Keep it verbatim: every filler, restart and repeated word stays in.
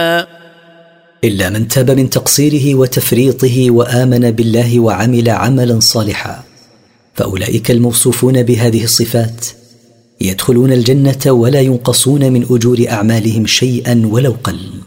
إلا من تاب من تقصيره وتفريطه وآمن بالله وعمل عملا صالحا، فأولئك الموصوفون بهذه الصفات يدخلون الجنة ولا ينقصون من أجور أعمالهم شيئا ولو قل.